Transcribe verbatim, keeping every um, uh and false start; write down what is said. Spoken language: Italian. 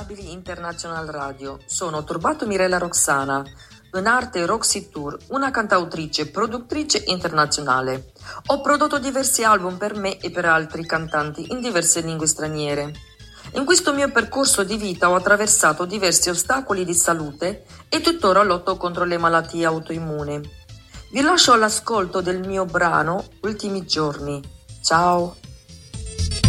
Disabili International Radio. Sono Turbato Mirella Roxana, in arte Roxy Tour, una cantautrice e produttrice internazionale. Ho prodotto diversi album per me e per altri cantanti in diverse lingue straniere. In questo mio percorso di vita ho attraversato diversi ostacoli di salute e tuttora lotto contro le malattie autoimmuni. Vi lascio all'ascolto del mio brano Ultimi giorni. Ciao!